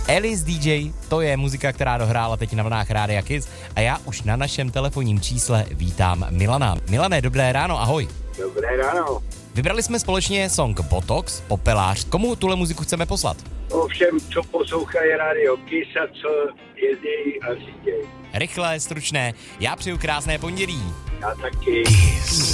Alice DJ, to je muzika, která dohrála teď na vlnách Rádia Kiss a já už na našem telefonním čísle vítám Milana. Milané, dobré ráno, ahoj. Dobré ráno. Vybrali jsme společně song Botox, Popelář. Komu tuhle muziku chceme poslat? Ovšem, co poslouchají Radio Kiss a co jezdí a řídějí. Rychlé, stručné, já přeju krásné pondělí. Já taky. Kiss.